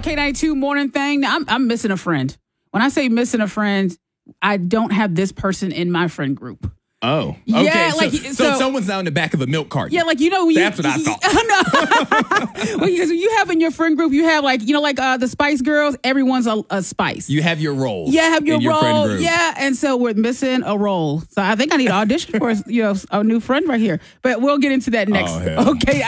K92 morning thing. Now, I'm missing a friend. When I say missing a friend, I don't have this person in my friend group. Oh, okay. Yeah, so someone's out in the back of the milk carton. Yeah, that's what I thought. Well, because you have in your friend group, you have the Spice Girls. Everyone's a Spice. You have your role. Yeah, have your in role. Friend group. Yeah, and so we're missing a role. So I think I need to audition for a new friend right here. But we'll get into that next. Oh, hell. Okay.